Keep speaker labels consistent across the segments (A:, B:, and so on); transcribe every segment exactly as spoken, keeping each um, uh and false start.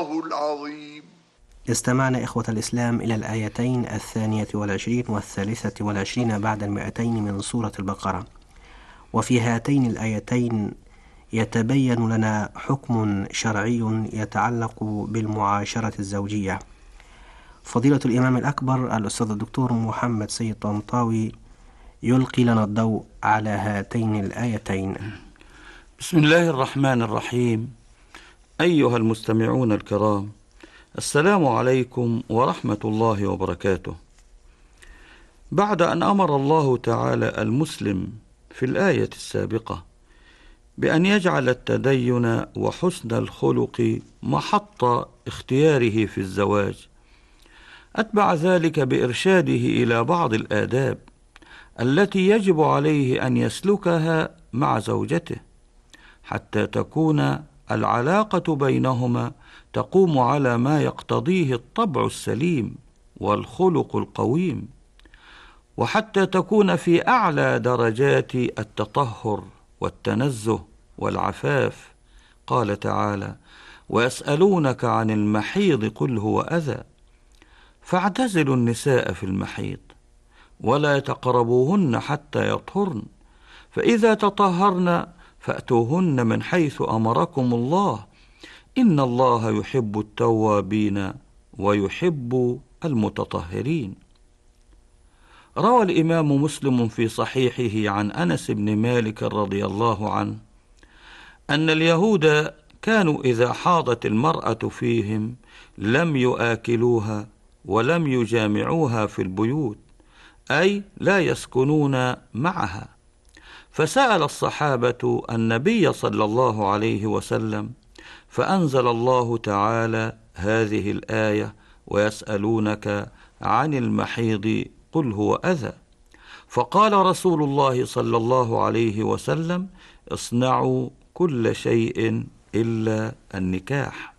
A: الله العظيم.
B: استمعنا إخوة الإسلام إلى الآيتين الثانية والعشرين والثالثة والعشرين بعد المئتين من سورة البقرة، وفي هاتين الآيتين يتبين لنا حكم شرعي يتعلق بالمعاشرة الزوجية. فضيلة الإمام الأكبر الأستاذ الدكتور محمد سيد طنطاوي يلقي لنا الضوء على هاتين الآيتين.
C: بسم الله الرحمن الرحيم. أيها المستمعون الكرام، السلام عليكم ورحمة الله وبركاته. بعد أن أمر الله تعالى المسلم في الآية السابقة بأن يجعل التدين وحسن الخلق محط اختياره في الزواج، أتبع ذلك بإرشاده إلى بعض الآداب التي يجب عليه أن يسلكها مع زوجته حتى تكون العلاقة بينهما تقوم على ما يقتضيه الطبع السليم والخلق القويم، وحتى تكون في أعلى درجات التطهر والتنزه والعفاف. قال تعالى: ويسألونك عن المحيض قل هو أذى فاعتزلوا النساء في المحيض ولا تقربوهن حتى يطهرن فإذا تطهرن فأتوهن من حيث أمركم الله إن الله يحب التوابين ويحب المتطهرين. روى الإمام مسلم في صحيحه عن أنس بن مالك رضي الله عنه أن اليهود كانوا إذا حاضت المرأة فيهم لم يآكلوها ولم يجامعوها في البيوت، أي لا يسكنون معها. فسأل الصحابة النبي صلى الله عليه وسلم فأنزل الله تعالى هذه الآية: ويسألونك عن المحيض قل هو أذى. فقال رسول الله صلى الله عليه وسلم: اصنعوا كل شيء إلا النكاح.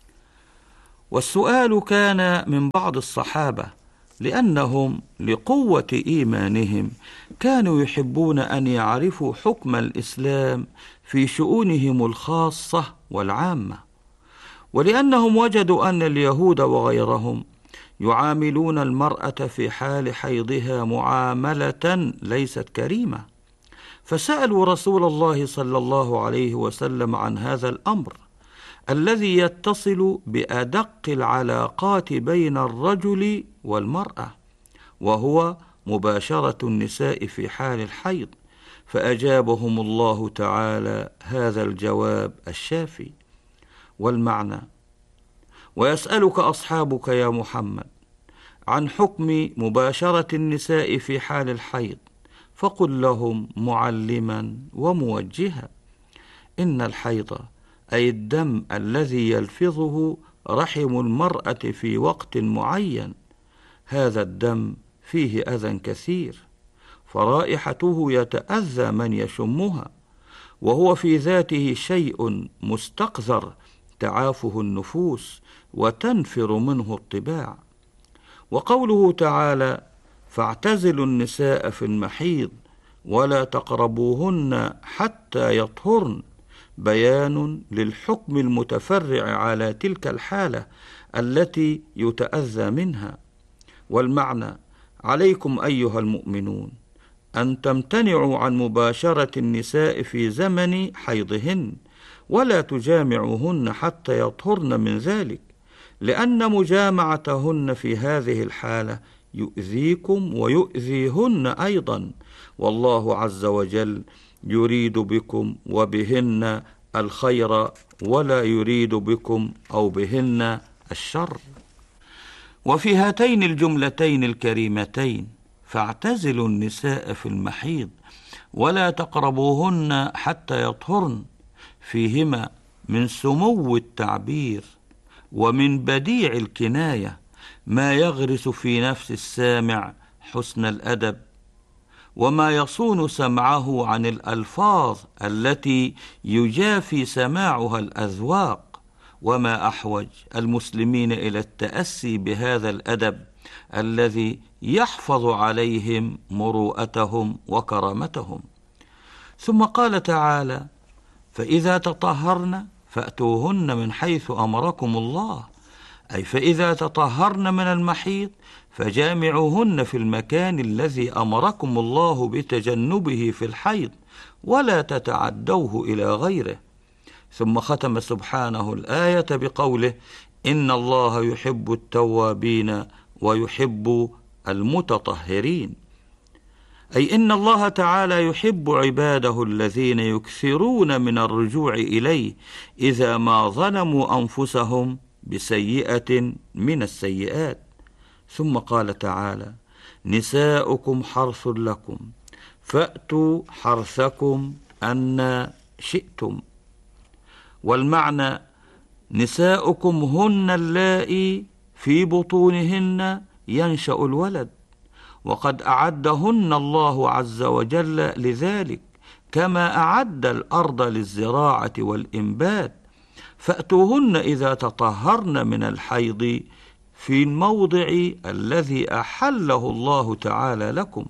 C: والسؤال كان من بعض الصحابة لأنهم لقوة إيمانهم كانوا يحبون أن يعرفوا حكم الإسلام في شؤونهم الخاصة والعامة، ولأنهم وجدوا أن اليهود وغيرهم يعاملون المرأة في حال حيضها معاملة ليست كريمة، فسألوا رسول الله صلى الله عليه وسلم عن هذا الأمر الذي يتصل بأدق العلاقات بين الرجل والمرأة، وهو مباشرة النساء في حال الحيض، فأجابهم الله تعالى هذا الجواب الشافي. والمعنى: ويسألك أصحابك يا محمد عن حكم مباشرة النساء في حال الحيض، فقل لهم معلما وموجها إن الحيض أي الدم الذي يلفظه رحم المرأة في وقت معين، هذا الدم فيه أذى كثير، فرائحته يتأذى من يشمها، وهو في ذاته شيء مستقذر تعافه النفوس وتنفر منه الطباع. وقوله تعالى: فاعتزلوا النساء في المحيض ولا تقربوهن حتى يطهرن، بيان للحكم المتفرع على تلك الحالة التي يتأذى منها. والمعنى: عليكم أيها المؤمنون أن تمتنعوا عن مباشرة النساء في زمن حيضهن ولا تجامعوهن حتى يطهرن من ذلك، لأن مجامعتهن في هذه الحالة يؤذيكم ويؤذيهن أيضا، والله عز وجل يريد بكم وبهن الخير ولا يريد بكم أو بهن الشر. وفي هاتين الجملتين الكريمتين فاعتزلوا النساء في المحيض ولا تقربوهن حتى يطهرن فيهما من سمو التعبير ومن بديع الكناية ما يغرس في نفس السامع حسن الأدب، وما يصون سمعه عن الألفاظ التي يجافي سماعها الأذواق، وما أحوج المسلمين إلى التأسي بهذا الأدب الذي يحفظ عليهم مروءتهم وكرامتهم. ثم قال تعالى: فإذا تطهرن فأتوهن من حيث أمركم الله، أي فإذا تطهرن من المحيض فجامعوهن في المكان الذي أمركم الله بتجنبه في الحيض، ولا تتعدوه إلى غيره. ثم ختم سبحانه الآية بقوله: إن الله يحب التوابين ويحب المتطهرين، أي إن الله تعالى يحب عباده الذين يكثرون من الرجوع إليه إذا ما ظلموا أنفسهم بسيئة من السيئات. ثم قال تعالى: نساؤكم حرث لكم فأتوا حرثكم أن شئتم. والمعنى: نساؤكم هن اللائي في بطونهن ينشأ الولد، وقد أعدهن الله عز وجل لذلك، كما أعد الأرض للزراعة والإنبات. فأتوهن إذا تطهرن من الحيض في الموضع الذي أحله الله تعالى لكم.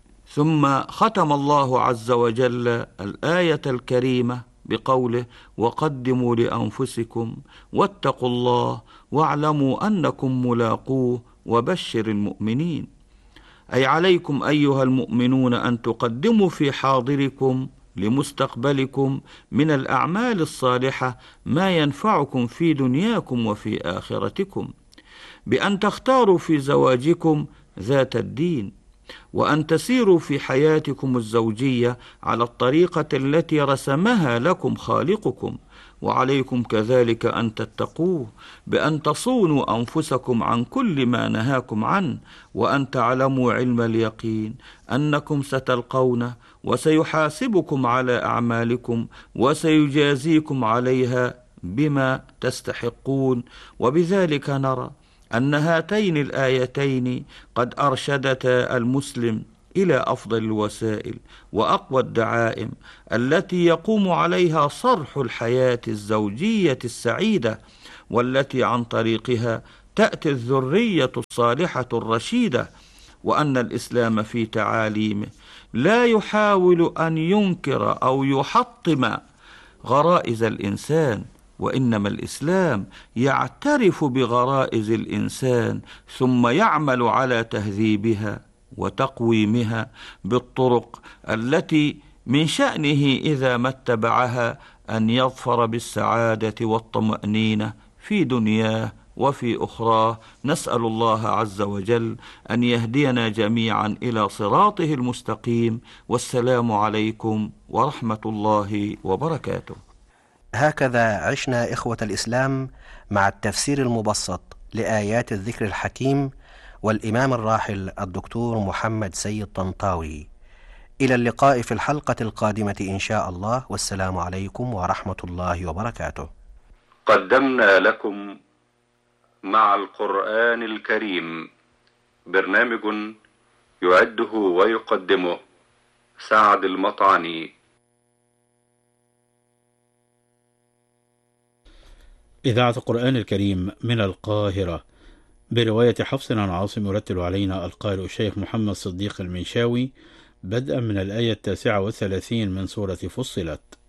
C: ثم ختم الله عز وجل الآية الكريمة بقوله: وقدموا لأنفسكم واتقوا الله واعلموا أنكم ملاقوه وبشر المؤمنين، أي عليكم أيها المؤمنون أن تقدموا في حاضركم لمستقبلكم من الأعمال الصالحة ما ينفعكم في دنياكم وفي آخرتكم، بأن تختاروا في زواجكم ذات الدين، وأن تسيروا في حياتكم الزوجية على الطريقة التي رسمها لكم خالقكم. وعليكم كذلك أن تتقوه بأن تصونوا أنفسكم عن كل ما نهاكم عنه، وأن تعلموا علم اليقين أنكم ستلقونه وسيحاسبكم على أعمالكم وسيجازيكم عليها بما تستحقون. وبذلك نرى أن هاتين الآيتين قد أرشدتا المسلم إلى أفضل الوسائل وأقوى الدعائم التي يقوم عليها صرح الحياة الزوجية السعيدة، والتي عن طريقها تأتي الذرية الصالحة الرشيدة. وأن الإسلام في تعاليمه لا يحاول أن ينكر أو يحطم غرائز الإنسان، وإنما الإسلام يعترف بغرائز الإنسان ثم يعمل على تهذيبها وتقويمها بالطرق التي من شأنه إذا ما اتبعها أن يظفر بالسعادة والطمأنينة في دنياه وفي أخراه. نسأل الله عز وجل أن يهدينا جميعا إلى صراطه المستقيم، والسلام عليكم ورحمة الله وبركاته.
B: هكذا عشنا إخوة الإسلام مع التفسير المبسط لآيات الذكر الحكيم والإمام الراحل الدكتور محمد سيد طنطاوي. إلى اللقاء في الحلقة القادمة إن شاء الله، والسلام عليكم ورحمة الله وبركاته.
A: قدمنا لكم مع القرآن الكريم برنامج يعده ويقدمه سعد المطعني.
D: إذاعة القرآن الكريم من القاهرة برواية حفص عن عاصم. يرتل علينا القارئ الشيخ محمد صديق المنشاوي بدءا من الآية التاسعة والثلاثين من سورة فصلت.